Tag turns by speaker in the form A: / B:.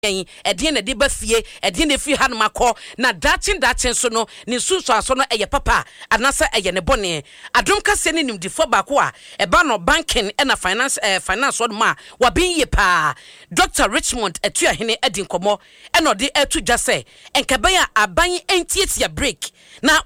A: edin na de ba fie edin na fi hanoma kɔ na dachen so no ne susu aso no eye papa anasa eye ne bone adom kase ne nimdifo baako a eba no banking na finance word ma wa bin ye pa Dr. Richmond Etuahene edin komo eno de etu dwa se enkebe ya aban entietia break na